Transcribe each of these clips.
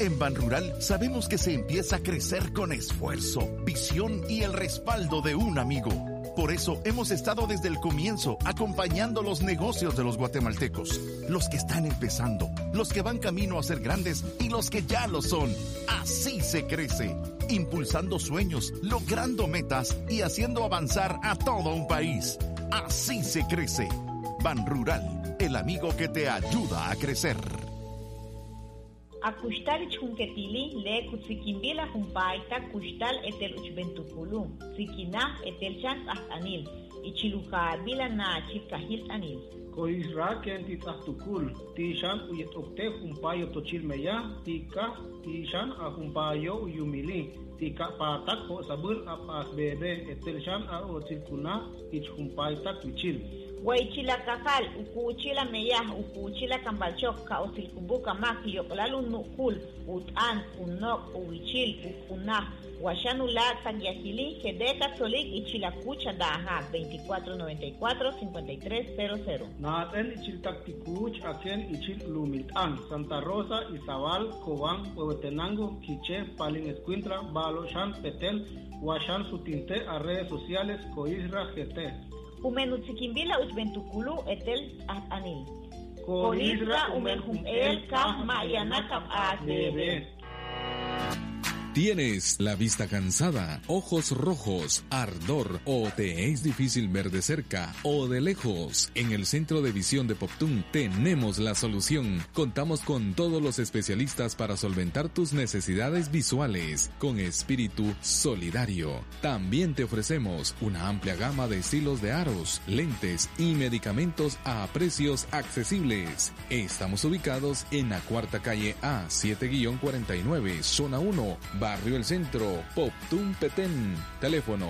En Banrural sabemos que se empieza a crecer con esfuerzo, visión y el respaldo de un amigo. Por eso hemos estado desde el comienzo acompañando los negocios de los guatemaltecos, los que están empezando, los que van camino a ser grandes y los que ya lo son. Así se crece, impulsando sueños, logrando metas y haciendo avanzar a todo un país. Así se crece. Banrural, el amigo que te ayuda a crecer. Akustal chunquetili le kutsikimbila jumpaita kustal etel uchbentukulu sikina etel chan anil ichiluka bila na chilkahil anil Koisra ken titaktukul tishan uyet okte jumpayo tochilmeya tika tishan a jumpayo uyumili tika patak ho sabur apas bebe etel chan a otilkuna ich jumpaita kuchil Waichila kakal, ukuchila meyah, ukuchila kambalchok, kausilkumbuka makio, lalun nukul, utan, unok, uwichil, ukunah, washanula, tagyahili, kedeka solik, ichila kucha daha, 2494-5300. Naten ichil taktikuch, aken ichil lumiltan, Santa Rosa, Izabal, Cobán, Huehuetenango, Quiché, Palin Escuintra, Balo, Shan, Petel, Washan, Sutinte, a redes sociales, Coisra, GT. Umenutzikimbila uchbentukulu etel anil. Korisra umenhum el kah mayanakam bebe. ¿Tienes la vista cansada, ojos rojos, ardor o te es difícil ver de cerca o de lejos? En el Centro de Visión de Poptún tenemos la solución. Contamos con todos los especialistas para solventar tus necesidades visuales con espíritu solidario. También te ofrecemos una amplia gama de estilos de aros, lentes y medicamentos a precios accesibles. Estamos ubicados en la Cuarta Calle A, 7-49, Zona 1, Barrio El Centro, Poptún, Petén. Teléfono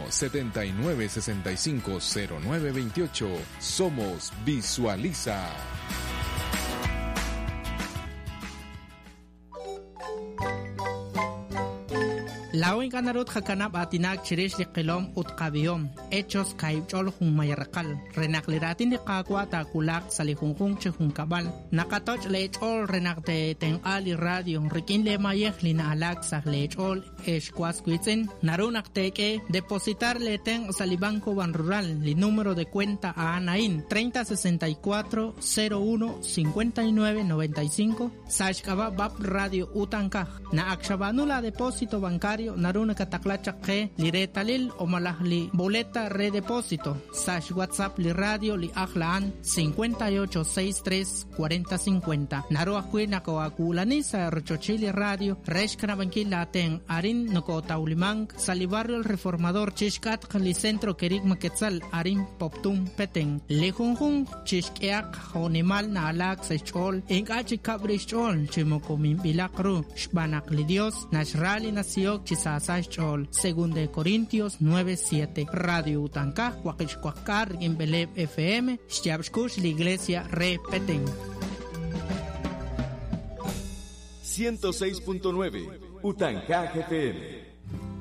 79650928. Somos Visualiza. Lawin kanarut hakanap atinak chirish di qilom utqabiyom hechos kaibchol hun mayarqal renakliratin di qaqwa takulak salihunjun chihun kabal nakatoch lechol renakte tenqali radio rikin le mayeh lina alak sah lechol eshkwaskuitzen narunakteke depositar le ten salibanco Banrural li número de cuenta a Anaín 3064 01 59 95 sashkaba bab radio utankaj na akshabanula depósito bancario naruna kataklachak ke li retalil o malahli boleta redepósito sash WhatsApp li radio li ahlaan 5863 4050 naru akui nakawakulani sa rochochili radio resh kanabanki laten arin noko taulimang sa li barrio el reformador chishkat li centro kerik maquetzal arin Poptún Petén lejunjun chishkeak honimal na alak sa chol inkachi kabrish chol chimokomim bilakru shbanak li Dios nashrali nasiok chisasay chol según de Corintios 9:7 Radio Utankaj Huaquichcuacar en Beleb FM Xyabshkush la iglesia Re Petén 106.9 Utankaj FM